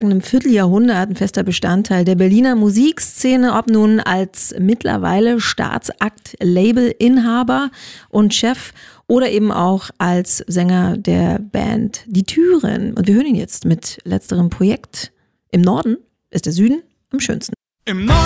einem Vierteljahrhundert ein fester Bestandteil der Berliner Musikszene, ob nun als mittlerweile Staatsakt-Label-Inhaber und Chef oder eben auch als Sänger der Band Die Türen. Und wir hören ihn jetzt mit letzterem Projekt. Im Norden ist der Süden am schönsten.